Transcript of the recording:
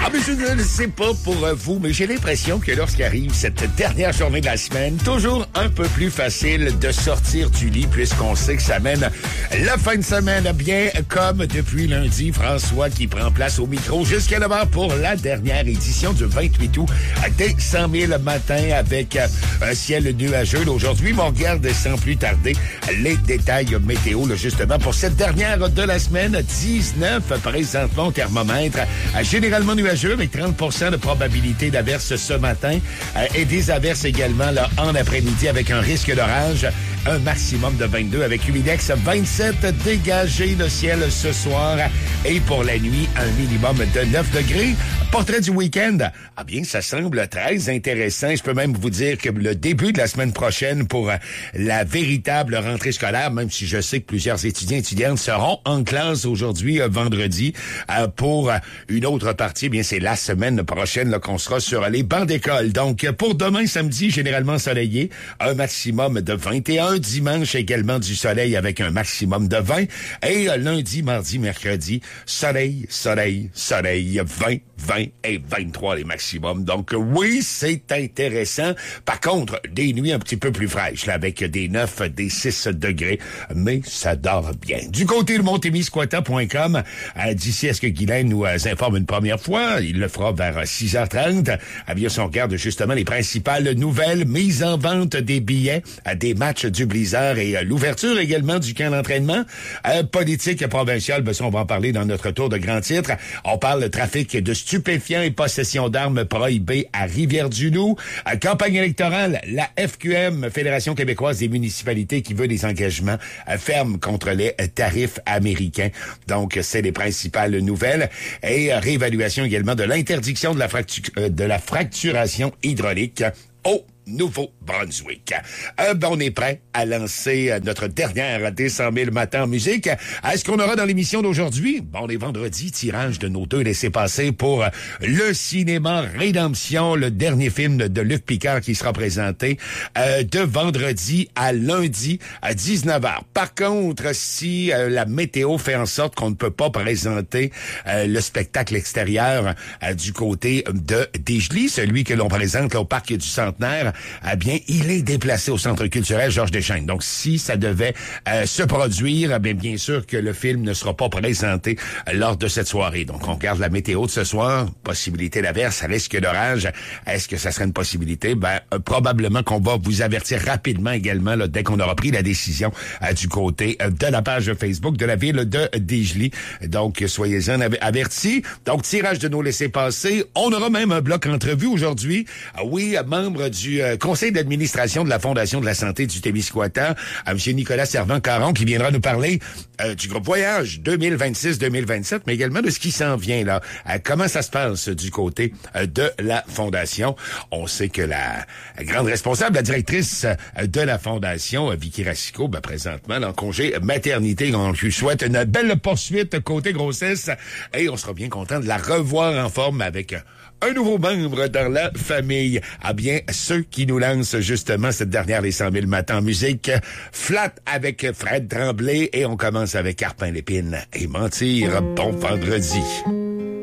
mais je ne le sais pas pour vous, mais j'ai l'impression que lorsqu'arrive cette dernière journée de la semaine, toujours un peu plus facile de sortir du lit puisqu'on sait que ça mène la fin de semaine, bien comme depuis lundi, François qui prend place au micro jusqu'à 9h pour la dernière édition du 28 août dès 100 000 matin avec un ciel nuageux. Aujourd'hui, on regarde sans plus tarder les détails météo, là, justement, pour cette dernière de la semaine. 19 présentement au thermomètre, généralement nuageux avec 30% de probabilité d'averse ce matin et des averses également là, en après-midi avec un risque d'orage. Un maximum de 22 avec humidex 27 dégagé le ciel ce soir et pour la nuit, un minimum de 9 degrés. Portrait du week-end. Ah bien, ça semble très intéressant. Je peux même vous dire que le début de la semaine prochaine pour la véritable rentrée scolaire, même si je sais que plusieurs étudiants et étudiantes seront en classe aujourd'hui, vendredi, pour une autre partie, eh bien c'est la semaine prochaine là, qu'on sera sur les bancs d'école. Donc, pour demain, samedi, généralement ensoleillé, un maximum de 21. Dimanche également du soleil avec un maximum de 20. Et lundi, mardi, mercredi, soleil, soleil, soleil, 20, 20 et 23 les maximums. Donc oui, c'est intéressant. Par contre, des nuits un petit peu plus fraîches, là, avec des 9, des 6 degrés, mais ça dort bien. Du côté de montemisquata.com, d'ici à ce que Guylaine nous informe une première fois, il le fera vers 6h30. Bien, si on regarde justement les principales nouvelles, mise en vente des billets à des matchs du Blizzard et l'ouverture également du camp d'entraînement. Politique provinciale, ben ça, on va en parler dans notre tour de grand titre. On parle de trafic de stupéfiants et possession d'armes prohibées à Rivière-du-Loup. Campagne électorale, la FQM, Fédération québécoise des municipalités, qui veut des engagements fermes contre les tarifs américains. Donc, c'est les principales nouvelles. Et réévaluation également de l'interdiction de la fracturation hydraulique au Nouveau-Brunswick. On est prêt à lancer notre dernière des 100 000 matins en musique. Est-ce qu'on aura dans l'émission d'aujourd'hui? Bon, les vendredis, tirage de nos 2 laissez-passer pour le cinéma Rédemption, le dernier film de Luc Picard qui sera présenté de vendredi à lundi à 19h. Par contre, si la météo fait en sorte qu'on ne peut pas présenter le spectacle extérieur du côté de Desjely, celui que l'on présente là, au Parc du Centenaire, eh bien, il est déplacé au Centre culturel Georges Deschênes. Donc, si ça devait se produire, eh bien sûr que le film ne sera pas présenté lors de cette soirée. Donc, on regarde la météo de ce soir. Possibilité d'averse, risque d'orage. Est-ce que ça serait une possibilité? Probablement qu'on va vous avertir rapidement également là, dès qu'on aura pris la décision du côté de la page Facebook de la ville de Desjely. Donc, soyez-en avertis. Donc, tirage de nos laissez-passer. On aura même un bloc entrevue aujourd'hui. Oui, membre du conseil d'administration de la Fondation de la santé du Témiscouata, à M. Nicolas Servant-Caron, qui viendra nous parler du groupe Voyage 2026-2027, mais également de ce qui s'en vient là. Comment ça se passe du côté de la Fondation? On sait que la grande responsable, la directrice de la Fondation, Vicky Racicot, présentement en congé maternité. On lui souhaite une belle poursuite côté grossesse et on sera bien content de la revoir en forme avec un nouveau membre dans la famille. Ah bien, ceux qui nous lancent justement cette dernière les 100 000 matins en musique, Flat avec Fred Tremblay et on commence avec Carpin Lépine et Mentir. Bon vendredi.